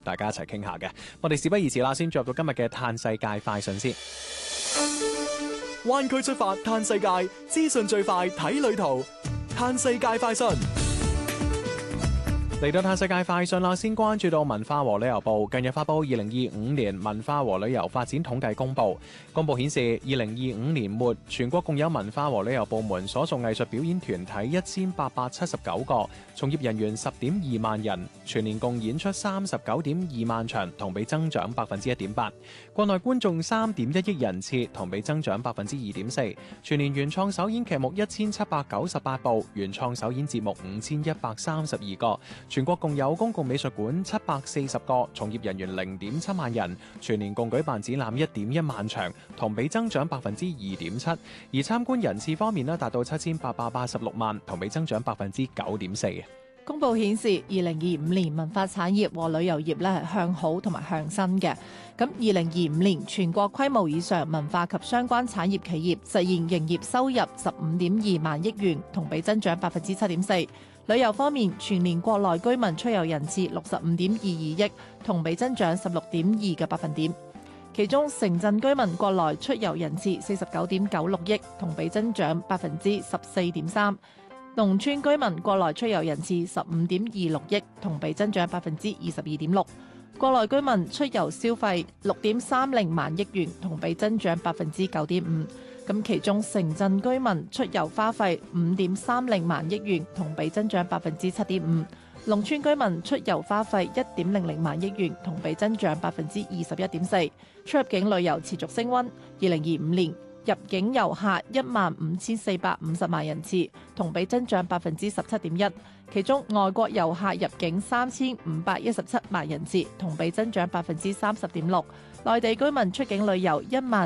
大家一齊傾下嘅。我哋事不宜遲啦，先進入到今日嘅嘆世界快訊先。 灣區出發嘆世界，資訊最快睇旅途。嘆世界快訊嚟到嘆世界快訊啦，先關注到文化和旅遊部近日發布2025年文化和旅遊發展統計公佈。公佈顯示，2025年末全國共有文化和旅遊部門所屬藝術表演團體1879個，從業人員10.2萬人，全年共演出39.2萬場，同比增長1.8%。國內觀眾3.1億人次，同比增長2.4%。全年原創首演劇目1798部，原創首演節目5132個。全國共有公共美術館740個，從業人員0.7萬人，全年共舉辦展覽1.1萬場，同比增長2.7%。而參觀人次方面達到7886萬，同比增長9.4%。 公佈顯示，2025年文化產業和旅遊業咧係向好同埋向新嘅。咁2025年全國規模以上文化及相關產業企業實現營業收入15.2萬億元，同比增長7.4%。旅遊方面，全年國內居民出遊人次65.22億，同比增長16.2個百分點。其中城鎮居民國內出遊人次49.96億，同比增長14.3%。農村居民國內出遊人次15.26億，同比增長22.6%。國內居民出遊消費6.30萬億元，同比增長9.5%。咁其中城鎮居民出遊花費5.30萬億元，同比增長7.5%。農村居民出遊花費1.00萬億元，同比增長21.4%。出入境旅遊持續升溫，2025年入境遊客15450萬人次，同比增長17.1%。其中外國遊客入境3517萬人次，同比增長30.6%。內地居民出境旅遊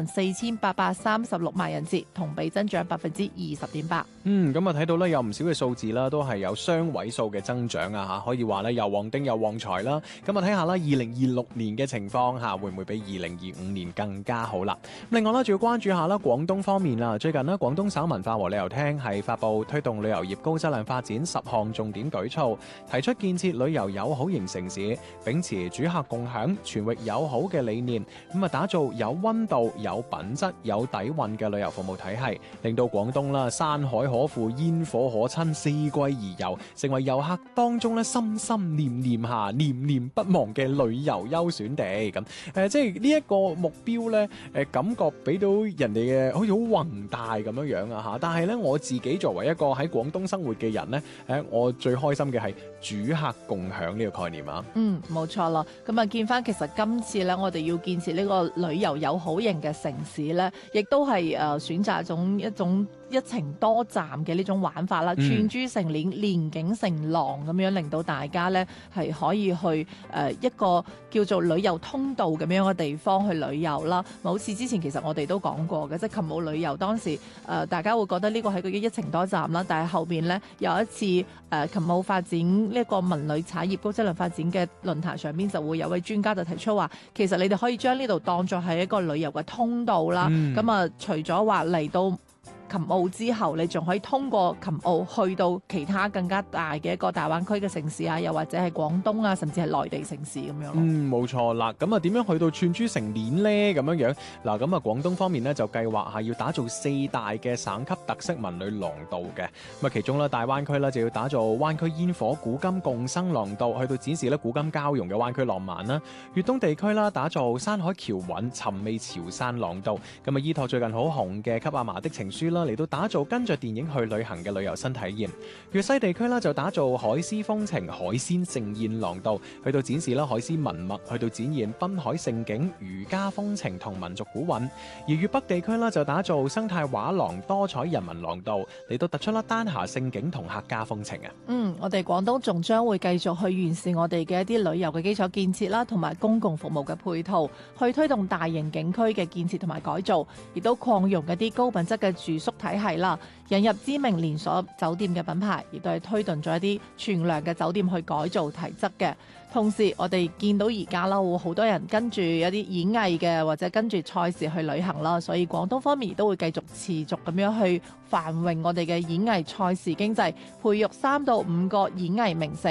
14836萬人次，同比增長20.8%。 咁啊睇到咧有唔少嘅數字啦，都係有雙位數嘅增長啊嚇，可以話咧又旺丁又旺財啦。咁啊睇下啦，2026年嘅情況嚇會唔會比2025年更加好啦？另外啦，仲要關注下啦廣東方面啦，最近呢，廣東省文化和旅遊廳係發布推動旅遊業高質量發展10項重點舉措，提出建設旅遊友好型城市，秉持主客共享、全域友好嘅理念。咁啊，打造有溫度、有品質、有底蘊嘅旅遊服務體系，令到廣東啦山海可賦、煙火可親、四季宜遊，成為遊客當中咧心心念念下、念念不忘嘅旅遊優選地。咁即係呢一個目標咧，感覺俾到人哋嘅好似好宏大咁樣樣啊嚇。但係咧，我自己作為一個喺廣東生活嘅人咧，我最開心嘅係主客共享呢個概念啊。 冇錯啦。咁啊，見翻其實今次咧，我哋要建設呢個旅遊友好型嘅城市咧，亦都係選擇一種一程多站嘅呢種玩法啦，串珠成鏈，連景成廊咁樣，令到大家咧係可以去一個叫做旅遊通道咁樣嘅地方去旅遊啦。好似之前其實我哋都講過嘅，即係琴舞旅遊當時大家會覺得呢個係個一程多站啦，但係後邊咧有一次琴舞發展呢一個文旅產業高質量發展嘅論壇上邊，就會有位專家就提出話，其實你哋可以將呢度當作係一個旅遊嘅通道啦。咁啊，除咗話嚟到琴澳之後，你仲可以通過琴澳去到其他更加大嘅一個大灣區嘅城市啊，又或者係廣東啊，甚至係內地城市咁樣咯。 冇錯啦。咁啊，點樣去到串珠成鏈呢？咁樣樣嗱，咁啊，廣東方面呢，就計劃係要打造4大嘅省級特色文旅廊道嘅。咁啊，其中咧大灣區咧就要打造灣區煙火古今共生廊道，去到展示咧古今交融嘅灣區浪漫啦。粵東地區啦，打造山海橋韻尋味潮汕廊道。咁啊，依託最近好紅嘅《給阿嫲的情書》嚟到打造跟着電影去旅行嘅旅遊新體驗。粵西地區啦就打造海絲風情海鮮盛宴廊道，去到展示啦海絲文物，去到展現濱海盛景、漁家風情同民族古韻。而粵北地區啦就打造生態畫廊、多彩人文廊道，嚟到突出啦丹霞盛景同客家風情啊。 我哋廣東仲將會繼續去完善我哋嘅一啲旅遊嘅基礎建設啦，同埋公共服務嘅配套，去推動大型景區嘅建設同埋改造，亦都擴容一啲高品質嘅住宿體系啦，引入知名連鎖酒店嘅品牌，亦都係推動咗一啲全量嘅酒店去改造提質嘅。同時，我哋見到而家啦，會好多人跟住一啲演藝嘅或者跟住賽事去旅行啦，所以廣東方面亦都會繼續持續咁樣去繁榮我哋嘅演藝賽事經濟，培育3到5個演藝名城。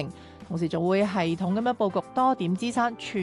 同時仲會系統咁樣佈局多點支撐全